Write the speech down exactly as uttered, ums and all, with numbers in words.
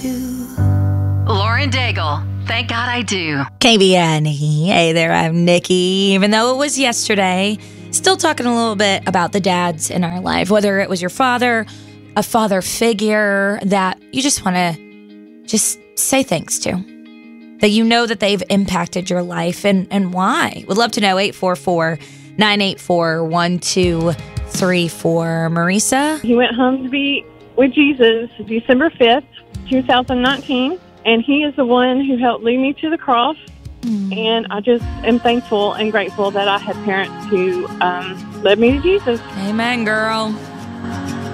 do. Lauren Daigle, Thank God I Do. K B N. Hey there, I'm Nikki. Even though it was yesterday, still talking a little bit about the dads in our life, whether it was your father, a father figure that you just want to just say thanks to, that you know that they've impacted your life, and, and why. Would love to know. Eight four four, nine eight four, one two three four. Marisa? He went home to be with Jesus December fifth, twenty nineteen, and he is the one who helped lead me to the cross. Mm. And I just am thankful and grateful that I had parents who um, led me to Jesus. Amen, girl.